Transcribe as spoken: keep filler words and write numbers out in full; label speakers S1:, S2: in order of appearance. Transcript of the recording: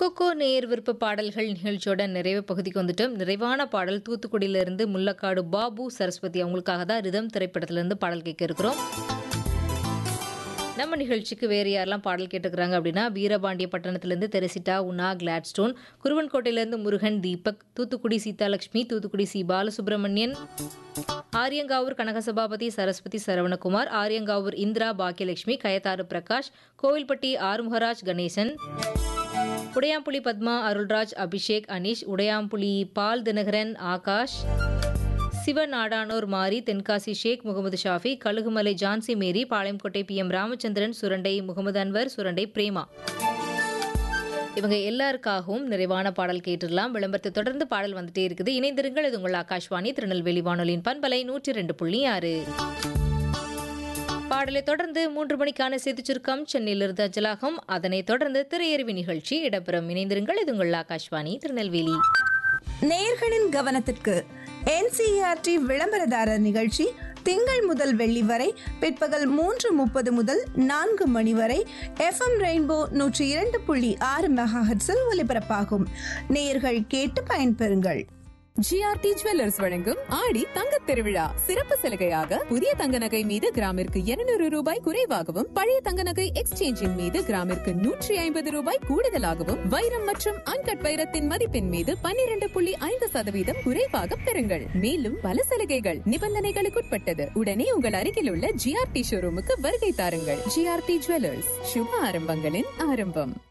S1: Cocoa நேர் விருப்ப பாடல்கள் நிகழ்ச்சியோட நிறைவு பகுதிக்கு வந்துட்டோம். நிறைவான பாடல் தூத்துக்குடியிலிருந்து முள்ளக்காடு பாபு சரஸ்வதி அவங்களுக்காக தான் ரிதம் திரைப்படத்திலிருந்து பாடல் கேட்க இருக்கிறோம். நம்ம நிகழ்ச்சிக்கு வேறு யாரெல்லாம் பாடல் கேட்டுக்கிறாங்க அப்படின்னா, வீரபாண்டிய பட்டணத்திலேருந்து தெரசிட்டா, உனா, கிளாட்ஸ்டோன், குருவன்கோட்டையிலேருந்து முருகன், தீபக், தூத்துக்குடி சீதாலட்சுமி, தூத்துக்குடி சி பாலசுப்ரமணியன், ஆரியங்காவூர் கனகசபாபதி, சரஸ்வதி சரவணகுமார், ஆரியங்காவூர் இந்திரா, பாக்கியலட்சுமி, கயத்தாறு பிரகாஷ், கோவில்பட்டி ஆறுமுகராஜ் கணேசன், உடையாம்புலி பத்மா, அருள்ராஜ், அபிஷேக், அனீஷ், உடையாம்புலி பால் தினகரன், ஆகாஷ், சிவநாடானூர் மாரி, தென்காசி ஷேக் முகமது ஷாஃபி, கழுகுமலை ஜான்சி மேரி, பாளையங்கோட்டை பி எம் ராமச்சந்திரன், சுரண்டை முகமது அன்வர், சுரண்டை பிரேமா, இவங்க எல்லாருக்காகவும் நிறைவான பாடல் கேட்டுடலாம். விளம்பரத்தை தொடர்ந்து பாடல் வந்துட்டே இருக்குது. இணைந்திருங்கள். இது உங்கள் ஆகாஷ்வாணி திருநெல்வேலி வானொலியின் பண்பலை நூற்றி ரெண்டு புள்ளி ஆறு. பாடலை தொடர்ந்து மூன்று மணிக்கான செய்தி சுருக்கம் சென்னையிலிருந்து அஞ்சலாகும். அதனைத் தொடர்ந்து திரையறிவி நிகழ்ச்சி இடம்பெறும். இணைந்திருங்கள். இது உங்கள் ஆகாஷ்வாணி திருநெல்வேலி.
S2: நேயர்களின் கவனத்திற்கு என்சிஇஆர்டி விளம்பரதாரர் நிகழ்ச்சி திங்கள் முதல் வெள்ளி வரை பிற்பகல் மூன்று முப்பது முதல் நான்கு மணி வரை எஃப்எம் ரெயின்போ நூற்றி இரண்டு புள்ளி ஆறு மெகாஹெர்ட்ஸில் ஒலிபரப்பாகும். நேயர்கள் கேட்டு பயன்பெறுங்கள்.
S3: ஜிஆர்டி ஜுவல்லர்ஸ் வழங்கும் ஆடி தங்கத் திருவிழா சிறப்பு சலுகையாக புதிய தங்க நகை மீது கிராமிற்கு இருநூறு ரூபாய் குறைவாகவும், பழைய தங்க நகை எக்ஸ்சேஞ்சின் மீது கிராமிற்கு நூற்றி ஐம்பது ரூபாய் கூடுதலாகவும், வைரம் மற்றும் அன்கட் வைரத்தின் மதிப்பின் மீது பன்னிரண்டு புள்ளி ஐந்து சதவீதம் குறைவாக பெறுங்கள். மேலும் பல சலுகைகள் நிபந்தனைகளுக்குட்பட்டது. உடனே உங்கள் அருகில் உள்ள ஜிஆர்டி ஷோரூமுக்கு வருகை தாருங்கள். ஜிஆர்டி ஜுவல்லர்ஸ், சுப ஆரம்பங்களின் ஆரம்பம்.